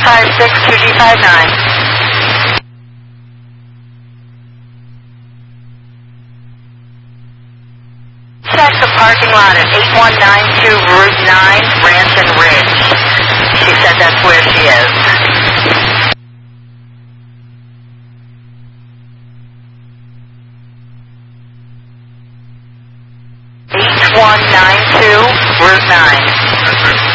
2G59. Check the parking lot at 8192 Route 9, Ranson Ridge. She said that's where she is. 8192 Route 9.